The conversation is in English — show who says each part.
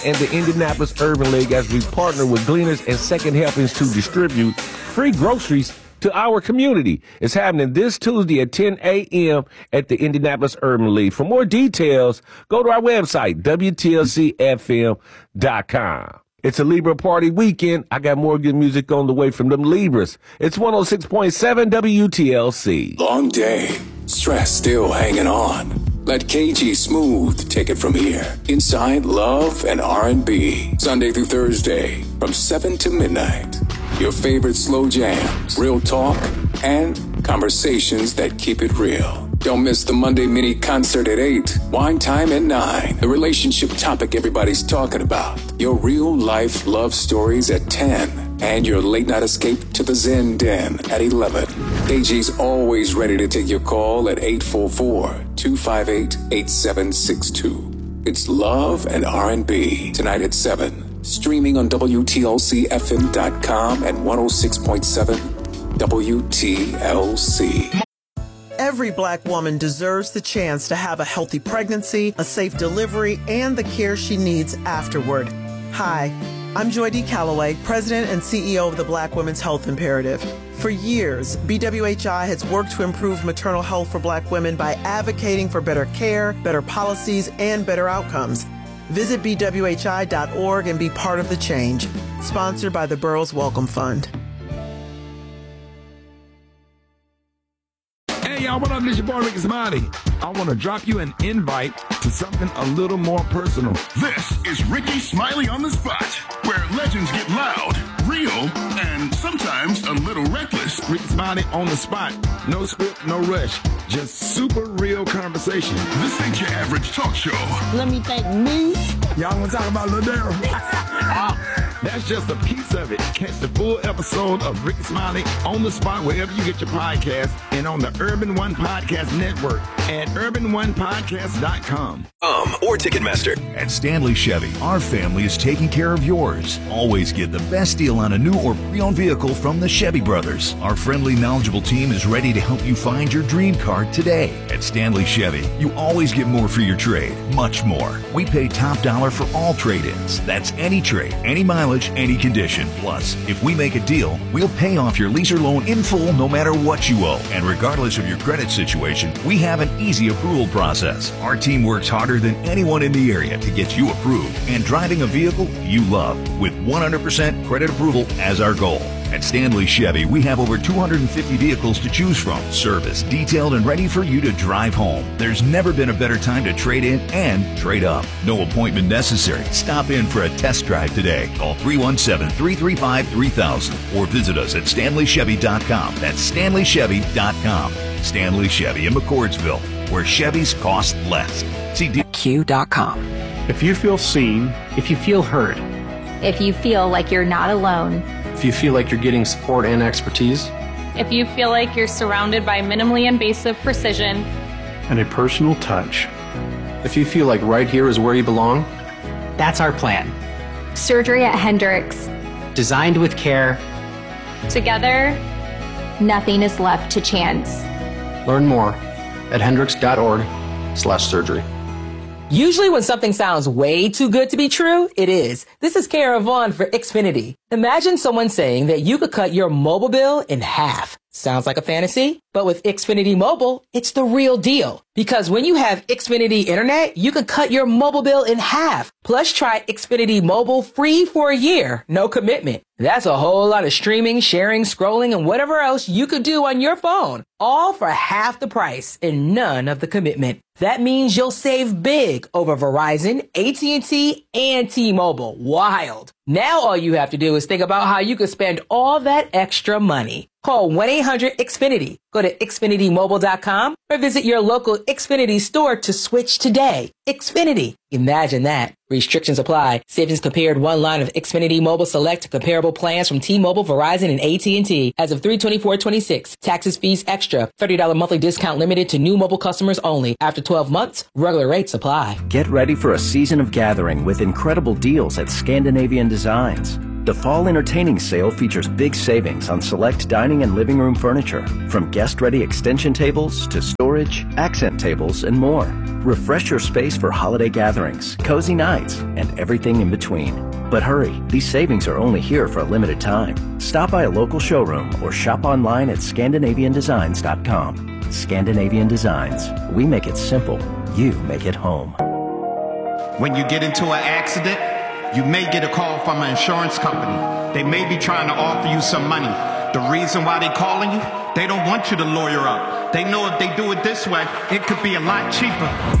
Speaker 1: and the Indianapolis Urban League as we partner with Gleaners and Second Helpings to distribute free groceries to our community. It's happening this Tuesday at 10 a.m. at the Indianapolis Urban League. For more details, go to our website, WTLCFM.com. It's a Libra party weekend. I got more good music on the way from them Libras. It's 106.7 WTLC.
Speaker 2: Long day. Stress still hanging on. Let KG Smooth take it from here. Inside Love and R&B. Sunday through Thursday from 7 to midnight. Your favorite slow jams, real talk, and conversations that keep it real. Don't miss the Monday mini concert at 8, wine time at 9, the relationship topic everybody's talking about, your real life love stories at 10, and your late night escape to the Zen Den at 11. KG's always ready to take your call at 844-258-8762. It's Love and R&B tonight at 7. Streaming on WTLCFM.com and 106.7 WTLC.
Speaker 3: Every Black woman deserves the chance to have a healthy pregnancy, a safe delivery, and the care she needs afterward. Hi, I'm Joy D. Calloway, President and CEO of the Black Women's Health Imperative. For years, BWHI has worked to improve maternal health for Black women by advocating for better care, better policies, and better outcomes. Visit BWHI.org and be part of the change. Sponsored by the Burroughs Welcome Fund.
Speaker 4: Hey, y'all, what up? This your boy, Ricky Smiley. I want to drop you an invite to something a little more personal.
Speaker 5: This is Ricky Smiley on the Spot, where legends get loud, real, and sometimes a little reckless.
Speaker 4: Ricky Smiley on the spot. No script, no rush. Just super real conversation.
Speaker 5: This ain't your average talk show.
Speaker 6: Let me thank me.
Speaker 4: Y'all want to talk about Lil Daryl? That's just a piece of it. Catch the full episode of Ricky Smiley on the spot wherever you get your podcast and on the Urban One Podcast Network at urbanonepodcast.com.
Speaker 7: Or Ticketmaster.
Speaker 8: At Stanley Chevy, our family is taking care of yours. Always get the best deal on a new or pre-owned vehicle from the Chevy brothers. Our friendly, knowledgeable team is ready to help you find your dream car today. At Stanley Chevy, you always get more for your trade, much more. We pay top dollar for all trade-ins. That's any trade, any mileage, any condition. Plus, if we make a deal, we'll pay off your lease or loan in full no matter what you owe. And regardless of your credit situation, we have an easy approval process. Our team works harder than anyone in the area to get you approved and driving a vehicle you love with 100% credit approval as our goal. At Stanley Chevy, we have over 250 vehicles to choose from, serviced, detailed, and ready for you to drive home. There's never been a better time to trade in and trade up. No appointment necessary. Stop in for a test drive today. Call 317-335-3000 or visit us at StanleyChevy.com. That's StanleyChevy.com. Stanley Chevy in McCordsville, where Chevys cost less.
Speaker 9: Q.com. If you feel seen, if you feel heard,
Speaker 10: if you feel like you're not alone,
Speaker 9: if you feel like you're getting support and expertise,
Speaker 11: if you feel like you're surrounded by minimally invasive precision
Speaker 9: and a personal touch, if you feel like right here is where you belong,
Speaker 12: that's our plan.
Speaker 10: Surgery at Hendricks.
Speaker 12: Designed with care.
Speaker 11: Together,
Speaker 10: nothing is left to chance.
Speaker 9: Learn more at hendricks.org/surgery.
Speaker 13: Usually when something sounds way too good to be true, it is. This is Kara Vaughn for Xfinity. Imagine someone saying that you could cut your mobile bill in half. Sounds like a fantasy? But with Xfinity Mobile, it's the real deal. Because when you have Xfinity Internet, you can cut your mobile bill in half. Plus, try Xfinity Mobile free for a year. No commitment. That's a whole lot of streaming, sharing, scrolling, and whatever else you could do on your phone. All for half the price and none of the commitment. That means you'll save big over Verizon, AT&T, and T-Mobile. Wild. Now all you have to do is think about how you could spend all that extra money. Call 1-800-XFINITY. Go to XfinityMobile.com or visit your local Xfinity store to switch today. Xfinity. Imagine that. Restrictions apply. Savings compared one line of Xfinity Mobile Select to comparable plans from T-Mobile, Verizon, and AT&T as of 3/24/26. Taxes, fees extra. $30 monthly discount limited to new mobile customers only. After 12 months, regular rates apply.
Speaker 14: Get ready for a season of gathering with incredible deals at Scandinavian Designs. The Fall Entertaining Sale features big savings on select dining and living room furniture, from guest-ready extension tables to storage, accent tables, and more. Refresh your space for holiday gatherings, cozy nights, and everything in between. But hurry, these savings are only here for a limited time. Stop by a local showroom or shop online at ScandinavianDesigns.com. Scandinavian Designs. We make it simple. You make it home.
Speaker 6: When you get into an accident, you may get a call from an insurance company. They may be trying to offer you some money. The reason why they're calling you, they don't want you to lawyer up. They know if they do it this way, it could be a lot cheaper.